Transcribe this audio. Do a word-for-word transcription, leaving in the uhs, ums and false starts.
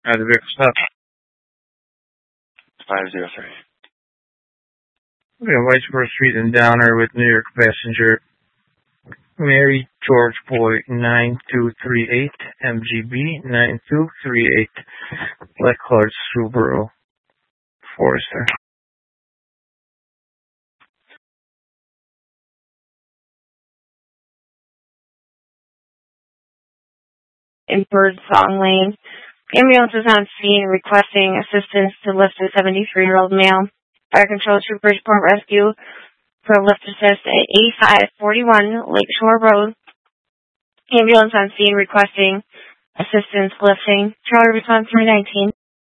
At the vehicle stop. five zero three. We have Whitesboro Street and Downer with New York passenger Mary George Boy nine two three eight, M G B nine two three eight, black colored Subaru Forester. In Birdsong Lane. Ambulance is on scene requesting assistance to lift a seventy-three-year-old male. Fire Control to Bridgeport Rescue for lift assist at eighty-five forty-one Lakeshore Road. Ambulance on scene requesting assistance lifting. Charlie response three nineteen.